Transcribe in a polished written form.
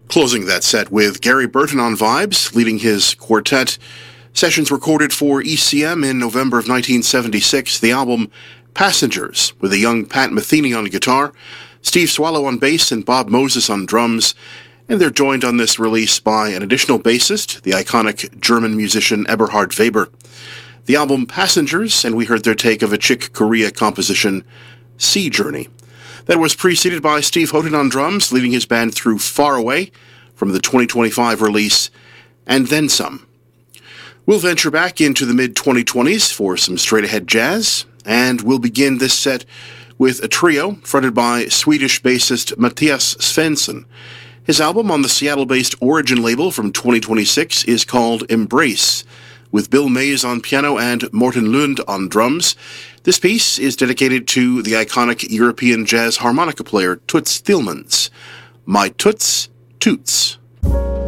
Closing that set with Gary Burton on vibes, leading his quartet. Sessions recorded for ECM in November of 1976. The album Passengers, with a young Pat Metheny on guitar, Steve Swallow on bass, and Bob Moses on drums. And they're joined on this release by an additional bassist, the iconic German musician Eberhard Weber. The album Passengers, and we heard their take of a Chick Corea composition, Sea Journey. That was preceded by Steve Houghton on drums, leading his band through Far Away from the 2025 release, and then some. We'll venture back into the mid-2020s for some straight-ahead jazz, and we'll begin this set with a trio fronted by Swedish bassist Mattias Svensson. His album on the Seattle-based Origin label from 2026 is called Embrace, with Bill Mays on piano and Morten Lund on drums. This piece is dedicated to the iconic European jazz harmonica player Toots Thielemans. My Toots, Toots.